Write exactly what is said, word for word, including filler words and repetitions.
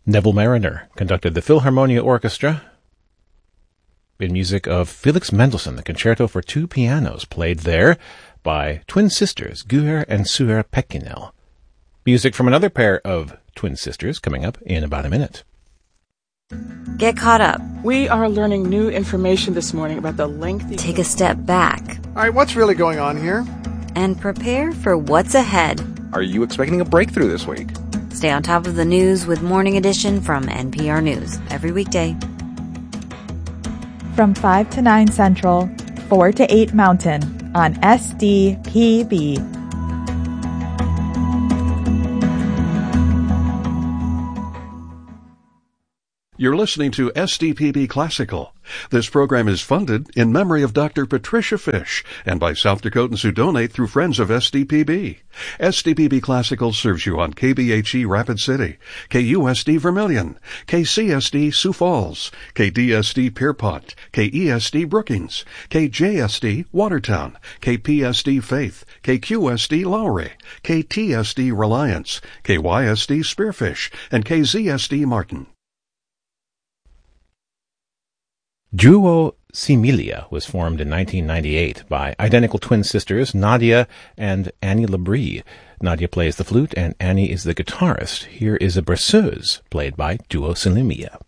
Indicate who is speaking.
Speaker 1: Neville Mariner conducted the Philharmonia Orchestra in music of Felix Mendelssohn, the Concerto for Two Pianos, played there by twin sisters Guher and Suher Pekkinel. Music from another pair of twin sisters coming up in about a minute.
Speaker 2: Get caught up.
Speaker 3: We are learning new information this morning about the lengthy...
Speaker 2: Take a step back.
Speaker 4: All right, what's really going on here?
Speaker 2: And prepare for what's ahead.
Speaker 5: Are you expecting a breakthrough this week?
Speaker 2: Stay on top of the news with Morning Edition from N P R News every weekday.
Speaker 6: From five to nine Central, four to eight Mountain on S D P B.
Speaker 7: You're listening to S D P B Classical. This program is funded in memory of Doctor Patricia Fish and by South Dakotans who donate through Friends of S D P B. S D P B Classical serves you on K B H E Rapid City, K U S D Vermilion, K C S D Sioux Falls, K D S D Pierpont, K E S D Brookings, K J S D Watertown, K P S D Faith, K Q S D Lowry, K T S D Reliance, K Y S D Spearfish, and K Z S D Martin.
Speaker 1: Duo Similia was formed in nineteen ninety-eight by identical twin sisters Nadia and Annie Labrie. Nadia plays the flute and Annie is the guitarist. Here is a berceuse played by Duo Similia.